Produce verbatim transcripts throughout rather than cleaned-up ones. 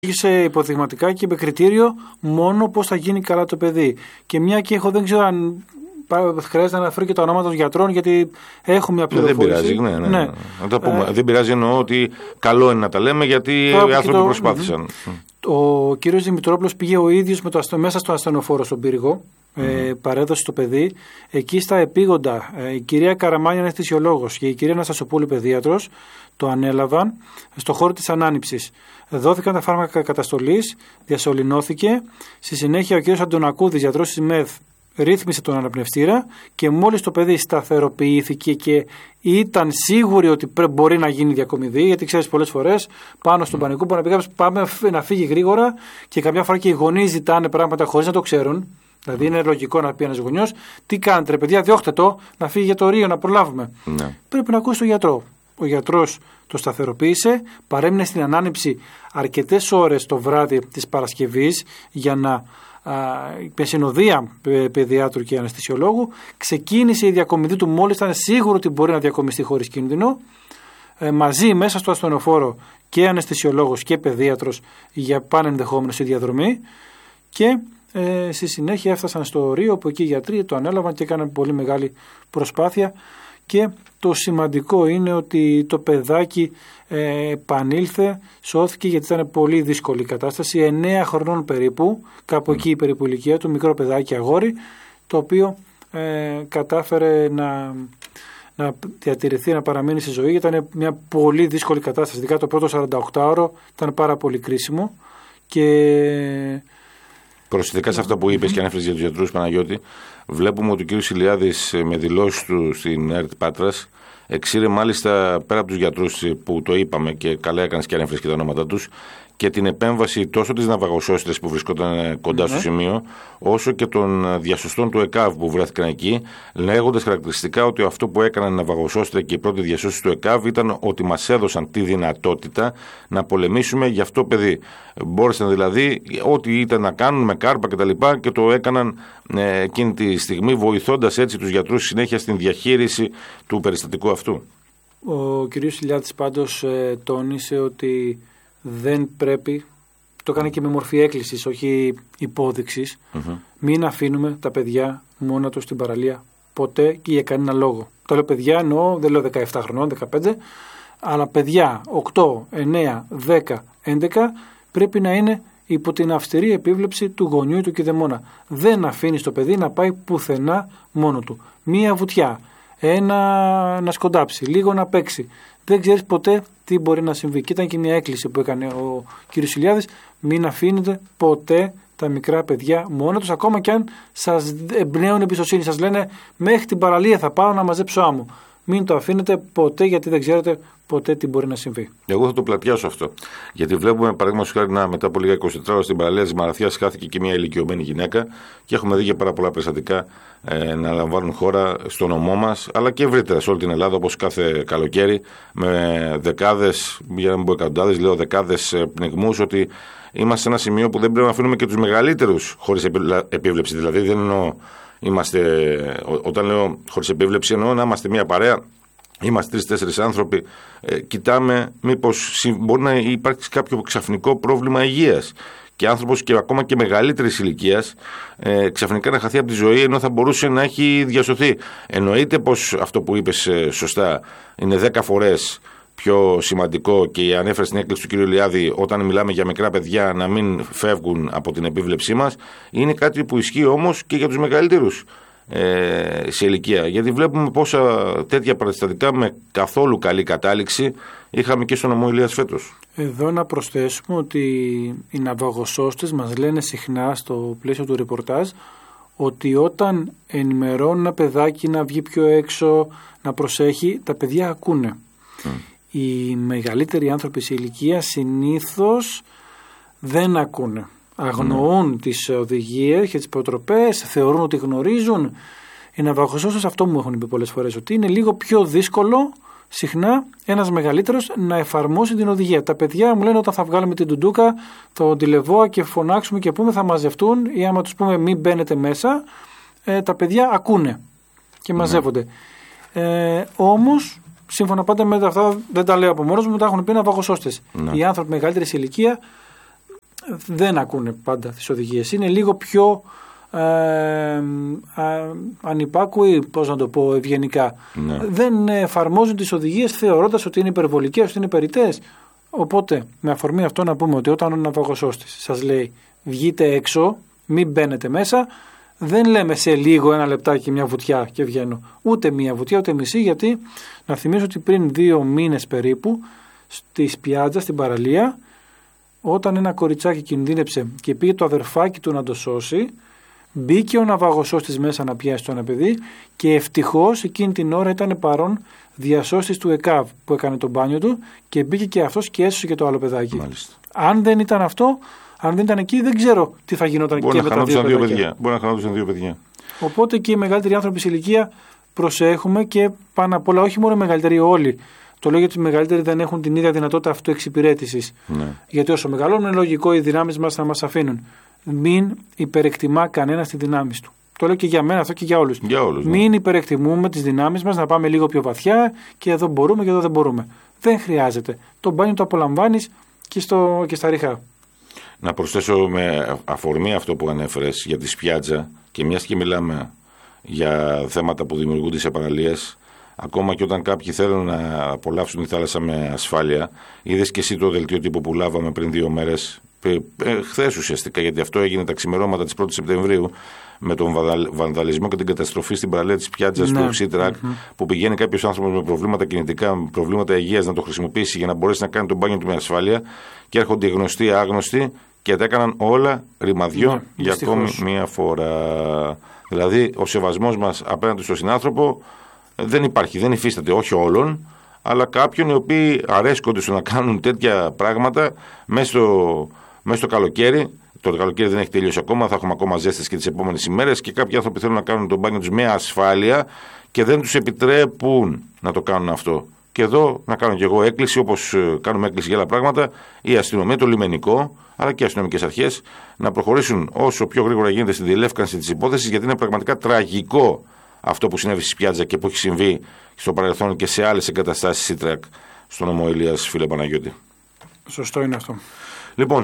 Ήρθε υποδειγματικά και με κριτήριο μόνο πώς θα γίνει καλά το παιδί. Και μια και έχω, δεν ξέρω αν χρειάζεται να αναφέρω και τα ονόματα των γιατρών, γιατί έχω μια πληροφόρηση. Δεν πειράζει, ναι, ναι, ναι. Να τα πούμε. Ε, δεν πειράζει, εννοώ ότι καλό είναι να τα λέμε, γιατί οι άνθρωποι το... προσπάθησαν. Ο κύριος Δημητρόπουλος πήγε ο ίδιος με το, μέσα στο ασθενοφόρο στον πύργο, mm. ε, παρέδωσε το παιδί. Εκεί στα επίγοντα ε, η κυρία Καραμάνια, αναισθησιολόγος, και η κυρία Αναστασοπούλου, παιδίατρος, το ανέλαβαν στο χώρο της ανάνυψης. Δόθηκαν τα φάρμακα καταστολής, διασωληνώθηκε. Στη συνέχεια ο κύριος Αντωνακούδης, γιατρός της ΜΕΘ, ρύθμισε τον αναπνευστήρα και μόλις το παιδί σταθεροποιήθηκε και ήταν σίγουροι ότι πρέπει, μπορεί να γίνει διακομιδή, γιατί ξέρεις πολλές φορές πάνω στον mm. πανικό μπορεί να πει κάποιος πάμε να φύγει γρήγορα και καμιά φορά και οι γονείς ζητάνε πράγματα χωρίς να το ξέρουν. Δηλαδή είναι λογικό να πει ένας γονιός, τι κάνετε ρε παιδιά, διώχτε το, να φύγει για το ρίο, να προλάβουμε. Mm. Πρέπει να ακούσει τον γιατρό. Ο γιατρός το σταθεροποίησε, παρέμεινε στην ανάνυψη αρκετές ώρες το βράδυ της Παρασκευής για να με συνοδεία παιδιάτρου και αναισθησιολόγου. Ξεκίνησε η διακομιδή του μόλις ήταν σίγουρο ότι μπορεί να διακομιστεί χωρίς κίνδυνο. Ε, μαζί μέσα στο ασθενοφόρο και αναισθησιολόγος και παιδίατρος για πάνε ενδεχόμενο στη διαδρομή και ε, στη συνέχεια έφτασαν στο Ρίο, όπου εκεί οι γιατροί το ανέλαβαν και έκαναν πολύ μεγάλη προσπάθεια. Και το σημαντικό είναι ότι το παιδάκι ε, επανήλθε, σώθηκε, γιατί ήταν πολύ δύσκολη η κατάσταση, εννέα χρονών περίπου, κάπου εκεί περίπου ηλικία του, μικρό παιδάκι αγόρι, το οποίο ε, κατάφερε να, να διατηρηθεί, να παραμείνει στη ζωή, γιατί ήταν μια πολύ δύσκολη κατάσταση, ειδικά το πρώτο σαρανταοκτάωρο ήταν πάρα πολύ κρίσιμο. Και προσθετικά σε αυτά που είπες και ανέφερες για τους γιατρούς, Παναγιώτη, βλέπουμε ότι ο κ. Ηλιάδης με δηλώσεις του στην ΕΡΤ Πάτρας εξήρε μάλιστα πέρα από τους γιατρούς που το είπαμε και καλά έκανες και ανέφερες και τα ονόματα τους, και την επέμβαση τόσο της ναυαγοσώστρες που βρισκόταν κοντά mm-hmm. στο σημείο, όσο και των διασωστών του ΕΚΑΒ που βρέθηκαν εκεί, λέγοντας χαρακτηριστικά ότι αυτό που έκαναν οι ναυαγοσώστρες και οι πρώτοι διασώστες του ΕΚΑΒ ήταν ότι μας έδωσαν τη δυνατότητα να πολεμήσουμε για αυτό παιδί. Μπόρεσαν δηλαδή ό,τι ήταν να κάνουν με κάρπα κτλ. Και, και το έκαναν ε, εκείνη τη στιγμή, βοηθώντας έτσι τους γιατρούς συνέχεια στην διαχείριση του περιστατικού αυτού. Ο κ. Ηλιάδης πάντως ε, τόνισε ότι δεν πρέπει, το κάνει και με μορφή έκκλησης, όχι υπόδειξης, mm-hmm. μην αφήνουμε τα παιδιά μόνα τους στην παραλία ποτέ και για κανένα λόγο. Το λέω παιδιά, εννοώ, δεν λέω δεκαεπτά χρονών, δεκαπέντε, αλλά παιδιά οκτώ, εννέα, δέκα, έντεκα πρέπει να είναι υπό την αυστηρή επίβλεψη του γονιού ή του κηδεμόνα. Δεν αφήνεις το παιδί να πάει πουθενά μόνο του. Μία βουτιά, ένα να σκοντάψει, λίγο να παίξει. Δεν ξέρεις ποτέ τι μπορεί να συμβεί. Και ήταν και μια έκκληση που έκανε ο κ. Ηλιάδης, μην αφήνετε ποτέ τα μικρά παιδιά μόνα τους, ακόμα και αν σας εμπνέουν εμπιστοσύνη, σας λένε μέχρι την παραλία θα πάω να μαζέψω άμμο. Μην το αφήνετε ποτέ, γιατί δεν ξέρετε ποτέ τι μπορεί να συμβεί. Εγώ θα το πλατιάσω αυτό. Γιατί βλέπουμε, παραδείγματος χάρη, να μετά από λίγα είκοσι τέσσερις ώρες στην παραλία της Μαραθιάς χάθηκε και μια ηλικιωμένη γυναίκα, και έχουμε δει για πάρα πολλά περιστατικά ε, να λαμβάνουν χώρα στο νομό μας, αλλά και ευρύτερα σε όλη την Ελλάδα, όπως κάθε καλοκαίρι, με δεκάδες, για να μην πω εκατοντάδες, λέω δεκάδες πνιγμούς, ότι είμαστε σε ένα σημείο που δεν πρέπει να αφήνουμε και τους μεγαλύτερους χωρίς επίβλεψη. Δηλαδή, δεν εννοώ. Είμαστε, όταν λέω χωρίς επίβλεψη, εννοώ να είμαστε μια παρέα, είμαστε τρεις-τέσσερις άνθρωποι, ε, κοιτάμε μήπως μπορεί να υπάρξει κάποιο ξαφνικό πρόβλημα υγείας και άνθρωπος και ακόμα και μεγαλύτερης ηλικίας ε, ξαφνικά να χαθεί από τη ζωή, ενώ θα μπορούσε να έχει διασωθεί. Εννοείται πως αυτό που είπες ε, σωστά είναι δέκα φορές πιο σημαντικό, και ανέφερε στην έκκληση του κ. Ηλιάδη, όταν μιλάμε για μικρά παιδιά να μην φεύγουν από την επίβλεψή μας, είναι κάτι που ισχύει όμως και για τους μεγαλύτερους ε, σε ηλικία. Γιατί βλέπουμε πόσα τέτοια περιστατικά με καθόλου καλή κατάληξη είχαμε και στο νομό Ηλίας φέτος. Εδώ να προσθέσουμε ότι οι ναυαγοσώστες μας λένε συχνά στο πλαίσιο του ρεπορτάζ ότι όταν ενημερώνουν ένα παιδάκι να βγει πιο έξω, να προσέχει, τα παιδιά ακούνε. Mm. Οι μεγαλύτεροι άνθρωποι σε ηλικία συνήθως δεν ακούνε. Αγνοούν mm. τις οδηγίες και τις προτροπές, θεωρούν ότι γνωρίζουν. Οι ναυαγοσώστες αυτό μου έχουν πει πολλές φορές, ότι είναι λίγο πιο δύσκολο συχνά ένας μεγαλύτερος να εφαρμόσει την οδηγία. Τα παιδιά μου λένε όταν θα βγάλουμε την τουντούκα, το τηλεβόα και φωνάξουμε και πούμε θα μαζευτούν, ή άμα τους πούμε μην μπαίνετε μέσα, ε, τα παιδιά ακούνε και μαζεύονται. Mm. Ε, όμως σύμφωνα πάντα με αυτά, δεν τα λέω από μόνος μου, τα έχουν πει ναυαγοσώστες. Ναι. Οι άνθρωποι μεγαλύτερη ηλικία δεν ακούνε πάντα τις οδηγίες. Είναι λίγο πιο ε, α, ανυπάκουοι, πώς να το πω ευγενικά. Ναι. Δεν εφαρμόζουν τις οδηγίες θεωρώντας ότι είναι υπερβολικές, ότι είναι περιττές. Οπότε, με αφορμή αυτό να πούμε ότι όταν ο ναυαγοσώστης σας λέει βγείτε έξω, μην μπαίνετε μέσα, δεν λέμε σε λίγο ένα λεπτάκι μια βουτιά και βγαίνω. Ούτε μια βουτιά ούτε μισή, γιατί να θυμίσω ότι πριν δύο μήνες περίπου στη Σπιάτζα, στην παραλία, όταν ένα κοριτσάκι κινδύνεψε και πήγε το αδερφάκι του να το σώσει, μπήκε ο ναυαγοσώστης μέσα να πιάσει το ένα παιδί και ευτυχώς εκείνη την ώρα ήταν παρόν διασώστης του ΕΚΑΒ που έκανε το μπάνιο του και μπήκε και αυτός και έσωσε και το άλλο παιδάκι. Μάλιστα. Αν δεν ήταν αυτό, αν δεν ήταν εκεί, δεν ξέρω τι θα γινόταν. Μπορεί και με τα δύο, δύο παιδιά. Μπορεί να χανόντουσαν δύο παιδιά. Οπότε και οι μεγαλύτεροι άνθρωποι σε ηλικία προσέχουμε και πάνω απ' όλα, όχι μόνο οι μεγαλύτεροι, όλοι. Το λέω γιατί οι μεγαλύτεροι δεν έχουν την ίδια δυνατότητα αυτοεξυπηρέτησης. Ναι. Γιατί όσο μεγαλώνουν, είναι λογικό οι δυνάμεις μας να μας αφήνουν. Μην υπερεκτιμά κανένα τις δυνάμεις του. Το λέω και για μένα αυτό και για όλους. Για όλους, ναι. Μην υπερεκτιμούμε τις δυνάμεις μας να πάμε λίγο πιο βαθιά και εδώ μπορούμε και εδώ δεν μπορούμε. Δεν χρειάζεται. Το μπάνιο το απολαμβάνεις και, στο, και στα ριχά. Να προσθέσω με αφορμή αυτό που ανέφερες για τη Σπιάτζα και μιας και μιλάμε για θέματα που δημιουργούνται σε παραλίες, ακόμα και όταν κάποιοι θέλουν να απολαύσουν τη θάλασσα με ασφάλεια, είδες και εσύ το δελτίο τύπου που λάβαμε πριν δύο μέρες, χθες ουσιαστικά, γιατί αυτό έγινε τα ξημερώματα της πρώτης Σεπτεμβρίου, με τον βανδαλισμό και την καταστροφή στην παραλία της Πιάτζας, ναι, του Σίτρακ, mm-hmm. που πηγαίνει κάποιος άνθρωπος με προβλήματα κινητικά, με προβλήματα υγείας να το χρησιμοποιήσει για να μπορέσει να κάνει τον μπάνιο του με ασφάλεια, και έρχονται οι γνωστοί άγνωστοι και τα έκαναν όλα ρημαδιό, ναι, για ακόμη μία φορά. Δηλαδή, ο σεβασμός μας απέναντι στον συνάνθρωπο δεν υπάρχει, δεν υφίσταται, όχι όλων, αλλά κάποιων οι οποίοι αρέσκονται στο να κάνουν τέτοια πράγματα μέσα στο, μέσα στο καλοκαίρι. Το καλοκαίρι δεν έχει τελειώσει ακόμα, θα έχουμε ακόμα ζέστες και τις επόμενες ημέρες και κάποιοι άνθρωποι θέλουν να κάνουν τον μπάνιο τους με ασφάλεια και δεν τους επιτρέπουν να το κάνουν αυτό. Και εδώ να κάνω και εγώ έκκληση, όπως κάνουμε έκκληση για άλλα πράγματα, η αστυνομία, το λιμενικό, αλλά και οι αστυνομικές αρχές να προχωρήσουν όσο πιο γρήγορα γίνεται στην διελεύκανση της υπόθεσης, γιατί είναι πραγματικά τραγικό αυτό που συνέβη στη Σπιάτζα και που έχει συμβεί στο παρελθόν και σε άλλες εγκαταστάσεις Σίτρακ στον νομό Ηλίας, φίλε Παναγιώτη. Σωστό είναι αυτό. Λοιπόν,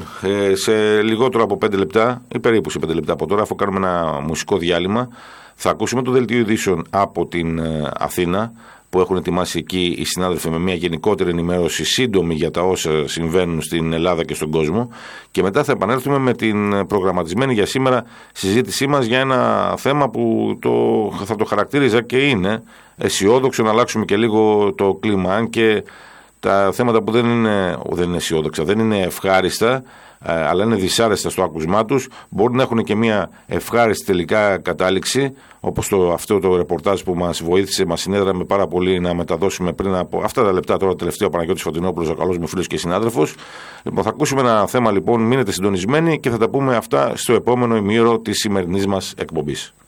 σε λιγότερο από πέντε λεπτά ή περίπου σε πέντε λεπτά από τώρα, αφού κάνουμε ένα μουσικό διάλειμμα, θα ακούσουμε το δελτίο ειδήσεων από την Αθήνα, που έχουν ετοιμάσει εκεί οι συνάδελφοι με μια γενικότερη ενημέρωση σύντομη για τα όσα συμβαίνουν στην Ελλάδα και στον κόσμο, και μετά θα επανέλθουμε με την προγραμματισμένη για σήμερα συζήτησή μας για ένα θέμα που το, θα το χαρακτήριζα και είναι αισιόδοξο, να αλλάξουμε και λίγο το κλίμα, αν και τα θέματα που δεν είναι, δεν είναι αισιόδοξα, δεν είναι ευχάριστα, αλλά είναι δυσάρεστα στο άκουσμά τους, μπορεί να έχουν και μια ευχάριστη τελικά κατάληξη, όπως το, αυτό το ρεπορτάζ που μας βοήθησε, μας συνέδραμε πάρα πολύ να μεταδώσουμε πριν από αυτά τα λεπτά. Τώρα τελευταίο, Παναγιώτης Φωτεινόπουλος, ο καλός μου φίλος και συνάδελφος. Λοιπόν, θα ακούσουμε ένα θέμα, λοιπόν, μείνετε συντονισμένοι και θα τα πούμε αυτά στο επόμενο ημίωρο της σημερινής μας εκπομπής.